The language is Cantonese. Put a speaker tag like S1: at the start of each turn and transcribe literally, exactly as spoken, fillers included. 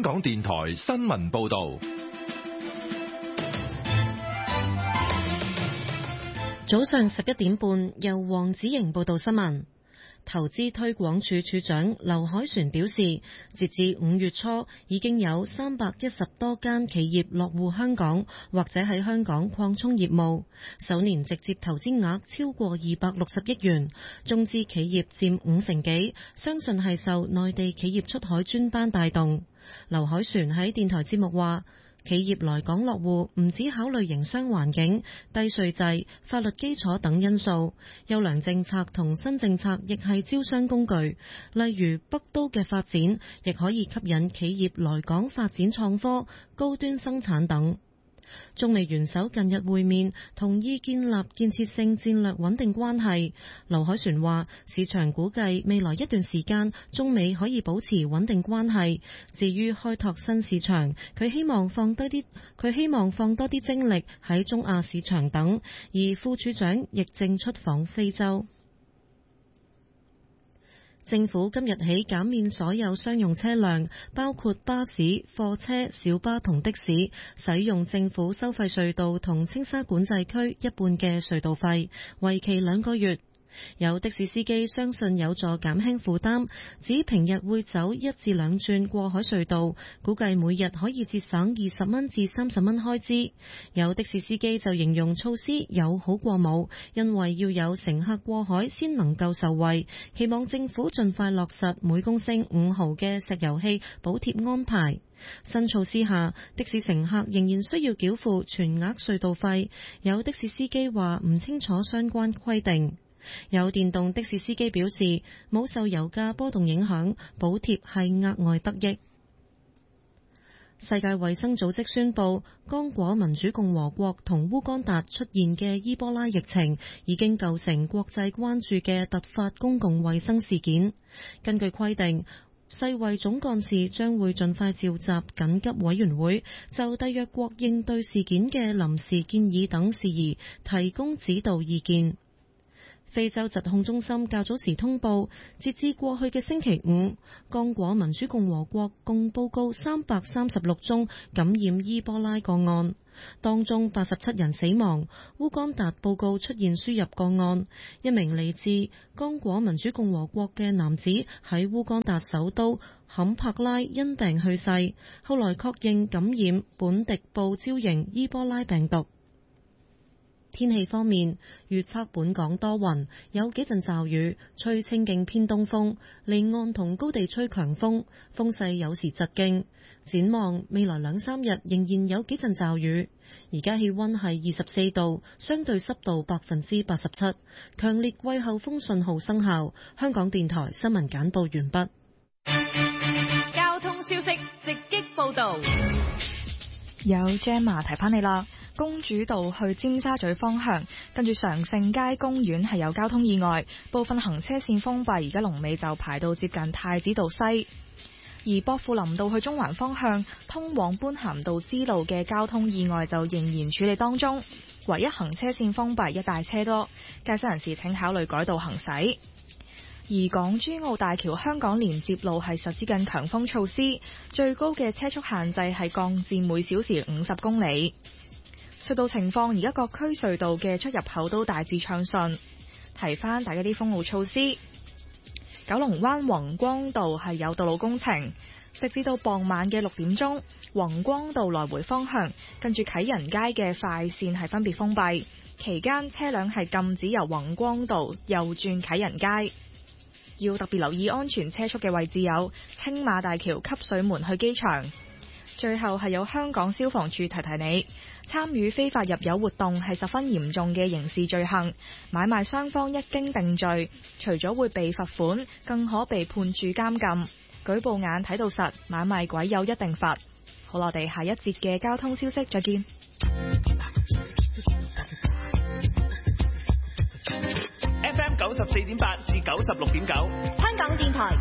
S1: 港電台新聞報道。
S2: 早上十一點半，由黃子瑩報道新聞。投資推廣署署長劉凱旋表示，截至五月初，已經有三百一十多間企業落戶香港，或者喺香港擴充業務，首年直接投資額超過二百六十億元，中資企業佔五成幾，相信係受內地企業出海專班帶動。劉凱旋喺電台節目話，企業來港落戶唔只考慮營商環境、低稅制、法律基礎等因素，優良政策同新政策亦係招商工具。例如北都嘅發展，亦可以吸引企業來港發展創科、高端生產等。中美元首近日會面，同意建立建設性戰略穩定關係。劉凱旋話，市場估計未來一段時間中美可以保持穩定關係。至於開拓新市場，佢希望放多啲，佢希望放多啲精力喺中亞市場等。而副署長亦正出訪非洲。政府今日起減免所有商用車輛，包括巴士、貨車、小巴同的士，使用政府收費隧道同青沙管制區一半嘅隧道費，為期兩個月。有的士司機相信有助減輕負擔，指平日會走一至兩轉過海隧道，估計每日可以節省二十蚊至三十蚊開支。有的士司機就形容措施有好過冇，因為要有乘客過海先能夠受惠，期望政府盡快落實每公升五毫嘅石油氣補貼安排。新措施下，的士乘客仍然需要繳付全額隧道費。有的士司機話唔清楚相關規定。有電動的士司機表示，冇受油價波動影響，補貼係額外得益。世界衛生組織宣布，剛果民主共和國同烏干達出現嘅伊波拉疫情已經構成國際關注嘅突發公共衛生事件。根據規定，世衛總幹事將會盡快召集緊急委員會，就締約國應對事件嘅臨時建議等事宜提供指導意見。非洲疾控中心較早時通報，截至過去嘅星期五，剛果民主共和國共報告三百三十六宗感染伊波拉個案，當中八十七人死亡。烏干達報告出現輸入個案，一名嚟自剛果民主共和國嘅男子喺烏干達首都坎帕拉因病去世，後來確認感染本迪布招型伊波拉病毒。天氣方面，預測本港多雲，有幾陣驟雨，吹清勁偏東風，離岸同高地吹強風，風勢有時疾勁。展望未來兩三日仍然有幾陣驟雨。而家氣溫係二十四度，相對濕度百分之八十七，強烈季候風信號生效。香港電台新聞簡報完畢。
S3: 交通消息直擊報道，
S4: 有 Gemma 提翻你啦。公主道去尖沙咀方向，跟住常盛街公園係有交通意外，部分行車線封閉，而家龍尾就排到接近太子道西。而薄扶林道去中環方向，通往般咸道支路嘅交通意外就仍然處理當中，唯一行車線封閉，一帶車多，駕駛人士請考慮改道行駛。而港珠澳大橋香港連接路係實施緊強風措施，最高嘅車速限制係降至每小時五十公里。隧道情況，而家各區隧道嘅出入口都大致暢順。提翻大家啲封路措施，九龍灣宏光道係有道路工程，直至到傍晚嘅六點鐘，宏光道來回方向跟住啟仁街嘅快線係分別封閉，期間車輛係禁止由宏光道右轉啟仁街。要特別留意安全車速嘅位置有青馬大橋汲水門去機場。最後係有香港消防處提提你，參與非法入油活動係十分嚴重嘅刑事罪行，買賣雙方一經定罪，除咗會被罰款，更可被判處監禁。舉報眼睇到實，買賣鬼有一定罰。好，我哋下一節嘅交通消息再見。
S5: F M 九十四點八至九十六點九，
S3: 香港電台